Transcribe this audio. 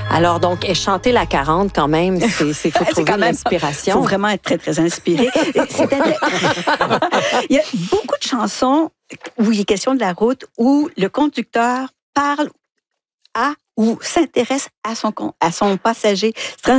Alors, donc, et chanter la 40, quand même, c'est faut trouver l'inspiration. Il faut vraiment être très, très inspiré. Il y a beaucoup de chansons où il est question de la route, où le conducteur parle à ou s'intéresse à son passager.